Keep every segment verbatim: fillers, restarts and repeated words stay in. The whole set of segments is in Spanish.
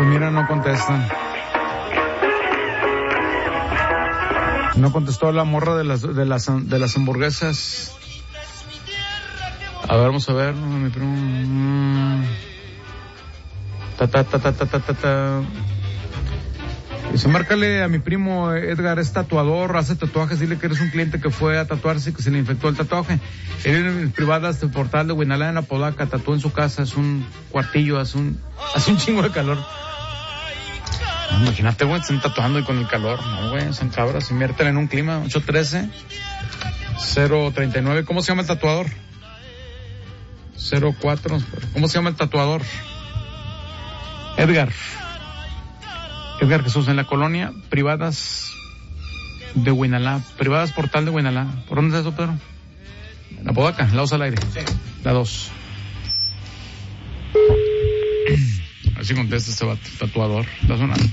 Pues mira, no contestan. No contestó la morra de las de las de las hamburguesas. A ver, vamos a ver, mi primo. Ta ta ta ta ta ta ta. ta. Dice, márcale a mi primo Edgar, es tatuador, hace tatuajes, dile que eres un cliente que fue a tatuarse y que se le infectó el tatuaje. Él en privadas del portal de Huinalá en Apodaca, tatuó en su casa, es un cuartillo, hace un, hace un chingo de calor. No, imagínate, güey, están tatuando y con el calor. No, güey, son cabras, inviértela en un clima. ocho uno tres, cero tres nueve, ¿cómo se llama el tatuador? cero cuatro, ¿cómo se llama el tatuador? Edgar. Edgar Jesús, en la colonia Privadas de Huinalá. Privadas Portal de Huinalá. ¿Por dónde está eso, Pedro? En Apodaca, la dos al aire. Sí. La dos. Así contesta este vato, tatuador. Está sonando.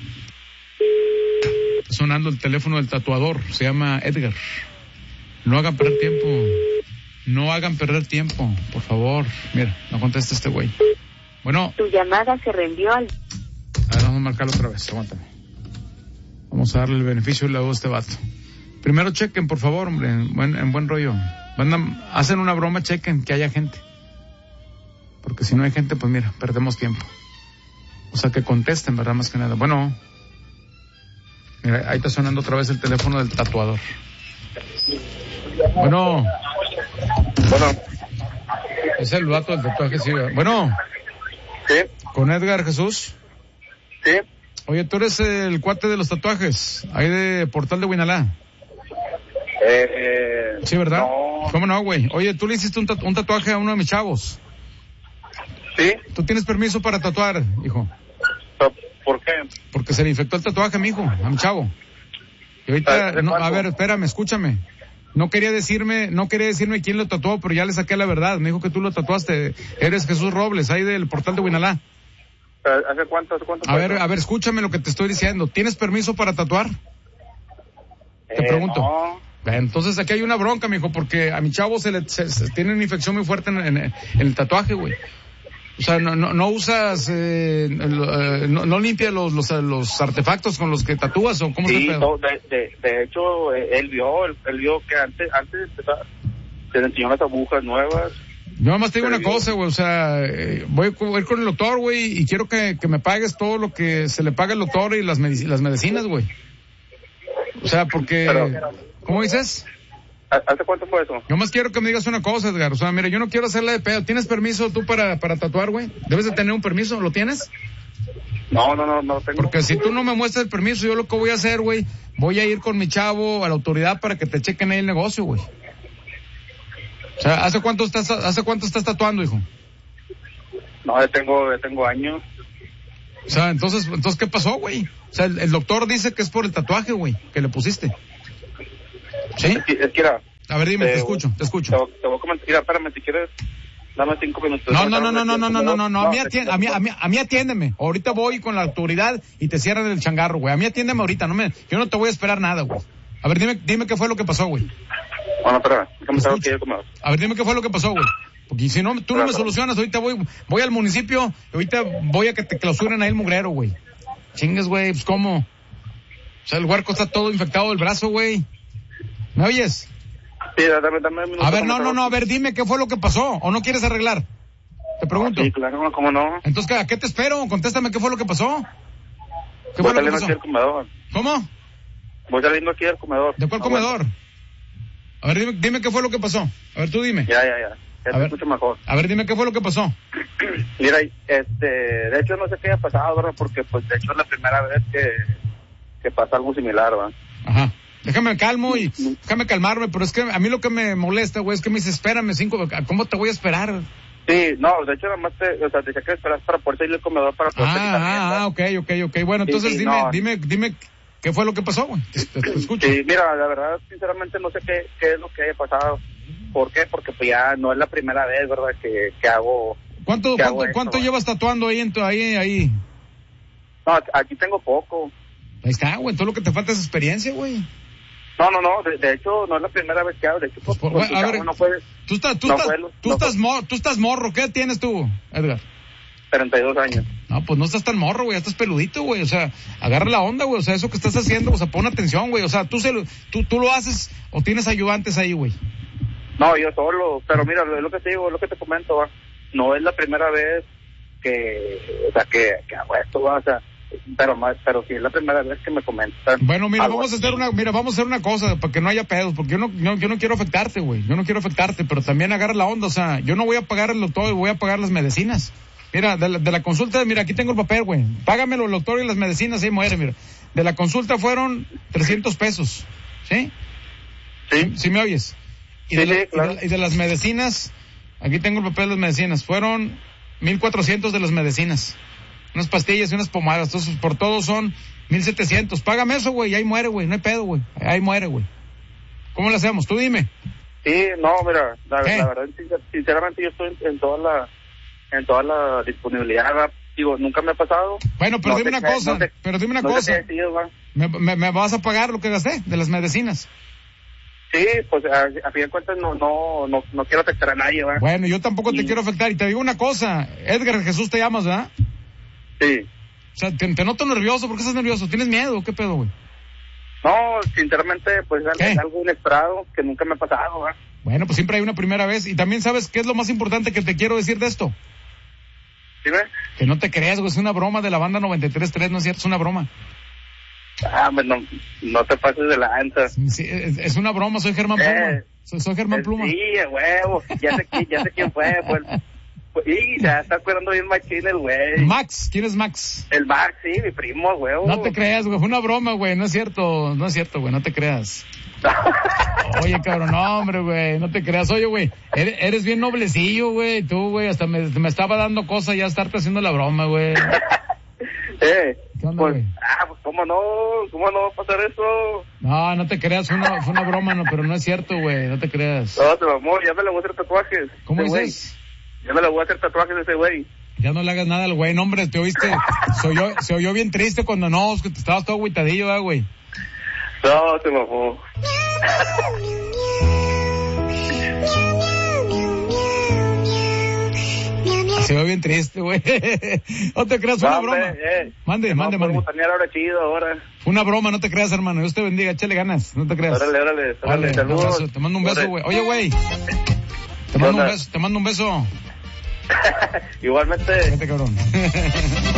Está sonando el teléfono del tatuador. Se llama Edgar. No hagan perder tiempo. No hagan perder tiempo, por favor. Mira, no contesta este güey. Bueno. Tu llamada se reenvió al... A ver, vamos a marcarlo otra vez, aguántame. Vamos a darle el beneficio y le hago a este vato. Primero chequen, por favor, hombre, en buen, en buen rollo. Van a, hacen una broma, chequen que haya gente. Porque si no hay gente, pues mira, perdemos tiempo. O sea, que contesten, ¿verdad? Más que nada. Bueno, mira, ahí está sonando otra vez el teléfono del tatuador. Bueno. Bueno. Es el vato del tatuaje, sí. Bueno. Sí. ¿Con Edgar Jesús? Sí. Oye, tú eres el cuate de los tatuajes, ahí de Portal de Huinalá. Eh, sí, ¿verdad? No. ¿Cómo no, güey? Oye, tú le hiciste un, tatu- un tatuaje a uno de mis chavos. Sí. ¿Tú tienes permiso para tatuar, hijo? ¿Por qué? Porque se le infectó el tatuaje a mi hijo, a mi chavo. Y ahorita, no, a ver, espérame, escúchame. No quería decirme, no quería decirme quién lo tatuó, pero ya le saqué la verdad. Me dijo que tú lo tatuaste. Eres Jesús Robles, ahí del Portal de Huinalá. ¿Hace cuánto? Hace cuánto a ver, a ver, escúchame lo que te estoy diciendo. ¿Tienes permiso para tatuar? Eh, te pregunto. No. Entonces aquí hay una bronca, mijo, porque a mi chavo se le se, se, tiene una infección muy fuerte en, en, en el tatuaje, güey. O sea, no, no, no usas, eh, no, no limpias los, los, los artefactos con los que tatúas, o cómo sí, se pedo. No, de, de, de hecho, él vio, él, él vio que antes, antes de empezar, se le enseñó las agujas nuevas. Yo nada más te digo una cosa, güey, o sea, eh, voy a ir con el doctor, güey, y quiero que, que me pagues todo lo que se le paga al doctor y las, medic- las medicinas, güey. O sea, porque... Pero, ¿cómo dices? ¿Hace cuánto fue eso? Yo más quiero que me digas una cosa, Edgar. O sea, mira, yo no quiero hacerle de pedo. ¿Tienes permiso tú para, para tatuar, güey? Debes de tener un permiso. ¿Lo tienes? No, no, no, no tengo. Porque si tú no me muestras el permiso, yo lo que voy a hacer, güey, voy a ir con mi chavo a la autoridad para que te chequen ahí el negocio, güey. O sea, ¿hace cuánto estás, hace cuánto estás tatuando, hijo? No, yo tengo, yo tengo años. O sea, entonces, entonces, ¿qué pasó, güey? O sea, el, el doctor dice que es por el tatuaje, güey, que le pusiste. ¿Sí? Es que, es que era, a ver, dime, te, te escucho, te escucho. Te, te voy a comentar, mira, espérame, si quieres, dame cinco minutos. No, no, no, no, no, no, no, no, no, no, a mí, atiende, a mí, a mí, a mí atiéndeme. Ahorita voy con la autoridad y te cierran el changarro, güey. A mí atiéndeme ahorita, no me, yo no te voy a esperar nada, güey. A ver, dime, dime qué fue lo que pasó, güey. Bueno, espérame, déjame saber qué comedor. A ver, dime qué fue lo que pasó, güey. Porque si no, tú no me solucionas, ahorita voy, voy al municipio, ahorita voy a que te clausuren ahí el mugrero, güey. Chingues, güey, pues cómo. O sea, el huerco está todo infectado del brazo, güey. ¿Me oyes? Sí, dame, dame un minuto. A ver, no, no, no, a ver, dime qué fue lo que pasó, o no quieres arreglar. Te pregunto. Sí, claro, ¿cómo no? Entonces, ¿a qué te espero? Contéstame qué fue lo que pasó. ¿Qué Voy fue lo que pasó? Aquí del comedor. ¿Cómo? Voy saliendo aquí del comedor. ¿De cuál ah, comedor? Bueno. A ver, dime, dime qué fue lo que pasó. A ver, tú dime. Ya, ya, ya. Ya a te ver, escucho mejor. A ver, dime qué fue lo que pasó. Mira, este, de hecho no sé qué haya pasado, ¿verdad? Porque, pues, de hecho es la primera vez que, que pasa algo similar, ¿verdad? Ajá. Déjame calmo y déjame calmarme, pero es que a mí lo que me molesta, güey, es que me dice, espérame cinco, ¿cómo te voy a esperar? Sí, no, de hecho nada más te, o sea, te decía que esperas para poder salir del comedor para poder Ah, ah, ah, ok, ok, ok, bueno, sí, entonces sí, dime, no. dime, dime, ¿qué fue lo que pasó, güey? Te, te, te escucho. Sí, mira, la verdad, sinceramente no sé qué, qué es lo que haya pasado. ¿Por qué? Porque pues ya no es la primera vez, ¿verdad? Que, que hago... ¿Cuánto, que cuánto, hago esto, cuánto ¿verdad? llevas tatuando ahí, en tu, ahí, ahí? No, aquí tengo poco. Ahí está, güey, todo lo que te falta es experiencia, güey. No, no, no, de, de hecho no es la primera vez que hago, de hecho pues, pues, pues, a ver, no puedes... Tú estás, tú no estás, puedo, tú no estás, puedo. mor, tú estás morro, ¿qué tienes tú, Edgar? treinta y dos años. No, pues no estás tan morro, güey, ya estás peludito, güey, o sea, agarra la onda, güey, o sea, eso que estás haciendo, o sea, pon atención, güey, o sea, tú se lo, tú, tú lo haces o tienes ayudantes ahí, güey. No, yo solo, pero mira, es lo que te digo, es lo que te comento, va. No es la primera vez que, o sea, que, que hago esto, va, o sea, pero más, pero sí es la primera vez que me comentan. Bueno, mira, vamos así. a hacer una, mira, vamos a hacer una cosa para que no haya pedos, porque yo no, no yo no quiero afectarte, güey, yo no quiero afectarte, pero también agarra la onda, o sea, yo no voy a pagar el doctor, voy a pagar las medicinas. Mira, de la, de la consulta, mira, aquí tengo el papel, güey, págamelo el doctor y las medicinas, ahí muere, mira. De la consulta fueron trescientos pesos, ¿sí? Sí. ¿Sí me oyes? Y, sí, de la, sí, claro. y, de, y de las medicinas, aquí tengo el papel de las medicinas, fueron mil cuatrocientos de las medicinas. Unas pastillas y unas pomadas, entonces por todo son mil setecientos. Págame eso, güey, y ahí muere, güey, no hay pedo, güey. Ahí muere, güey. ¿Cómo lo hacemos? Tú dime. Sí, no, mira, la, ¿Qué? la verdad, sinceramente yo estoy en toda la, en toda la disponibilidad, ¿va? Digo, nunca me ha pasado. Bueno, pero No dime sé una qué- cosa, no sé- pero dime una no sé cosa. qué decido, ¿va? ¿Me, me, me vas a pagar lo que gasté de las medicinas? Sí, pues a, a fin de cuentas no, no, no, no quiero afectar a nadie, ¿va? Bueno, yo tampoco te Y- quiero afectar. Y te digo una cosa, Edgar Jesús te llamas, ¿verdad? Sí. O sea, te, te noto nervioso. ¿Por qué estás nervioso? ¿Tienes miedo? ¿Qué pedo, güey? No, sinceramente, pues es ¿Qué? algo inesperado que nunca me ha pasado, ¿va? Bueno, pues siempre hay una primera vez. Y también sabes qué es lo más importante que te quiero decir de esto. ¿Sí ves? Que no te creas, güey, es una broma de la banda noventa y tres tres, ¿no es cierto? Es una broma. Ah, pues no, no te pases de la anta. Sí, es, es una broma, soy Germán Eh, Pluma. Soy, soy Germán Pluma. Sí, a huevo, ya sé, qui- ya sé quién fue, pues. pues y ya está acuerdando bien machín el güey. Max, ¿quién es Max? El Max, sí, mi primo, huevo. No te creas, güey, fue una broma, güey, no es cierto, no es cierto, güey, no te creas. Oye, cabrón, no, hombre, güey, no te creas. Oye, güey, eres, eres bien noblecillo, güey, tú, güey, hasta me, me estaba dando cosa ya estarte haciendo la broma, güey. eh, ¿Qué onda, pues, güey? ah, pues cómo no, cómo no va a pasar eso. No, no te creas, fue una, fue una broma, no, pero no es cierto, güey, no te creas. No, te amor, ya me le voy a hacer tatuajes. ¿Cómo ese dices? güey. Ya me le voy a hacer tatuajes a ese güey. Ya no le hagas nada al güey, no, hombre, te oíste, se oyó, se oyó bien triste cuando no, es que te estabas todo agüitadillo, ¿verdad, güey? No, te mamó. Se ve bien triste, güey. No te creas, fue una No, broma. hombre, eh. Mande, Ya mande, no, mande. podemos tanear ahora chido, ahora. Fue una broma, no te creas, hermano. Dios te bendiga, échale ganas, no te creas. Órale, órale, órale, Órale, un saludos. abrazo, te mando un beso, Órale. güey. Oye, güey. Te ¿Qué mando un onda? beso, te mando un beso. Igualmente. Vete, cabrón.